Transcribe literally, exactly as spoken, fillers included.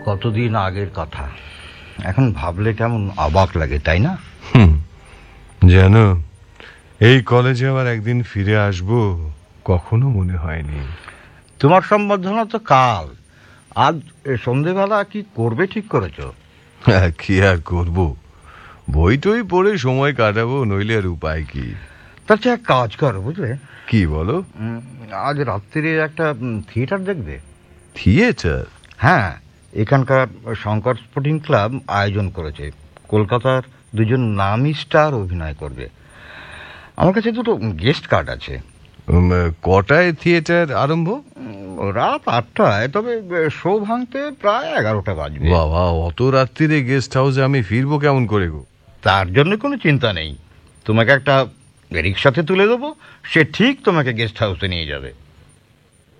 কতদিন আগের কথা, এখন ভাবলে কেমন অবাক লাগে, তাই না? হুম, জানো, এই কলেজে আবার একদিন ফিরে আসবো কখনো মনে হয়নি। তোমার সম্বর্ধনা তো কাল, আজ সন্ধেবেলা কি করবে ঠিক করেছো? কি আর করব, বই টই পড়ে সময় কাটাবো, নইলে আর উপায় কি। তার চেয়ে এক কাজ করো, বুঝলে? কি বলো? আজ রাত্রিরে একটা থিয়েটার দেখবে। থিয়েটার? হ্যাঁ, এখানকার শঙ্কর স্পোর্টিং ক্লাব আয়োজন করেছে। কলকাতার দুজন নামী স্টার অভিনয় করবে। আমার কাছে দুটো গেস্ট কার্ড আছে। কটায় থিয়েটার আরম্ভ? রাত আটটায়, তবে শো ভাঙতে প্রায় এগারোটা বাজবে। বাবা, অত রাত্রিরে গেস্ট হাউসে আমি ফিরবো কেমন করে গো? তার জন্য কোনো চিন্তা নেই, তোমাকে একটা রিক্সাতে তুলে দেবো, সে ঠিক তোমাকে গেস্ট হাউসে নিয়ে যাবে।